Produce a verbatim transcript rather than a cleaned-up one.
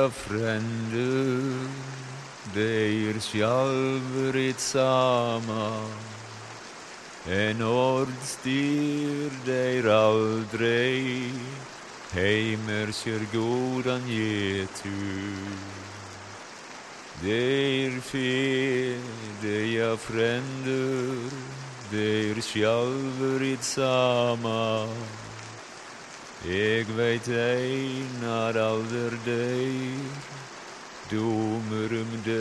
ja frender, deir sjálfur it sama. En ordstyr deir aldrei, heimer sér gódan getu. Deir fede ja frender, deir sjálfur it sama. Eg veit einar alder deir, domer um deir.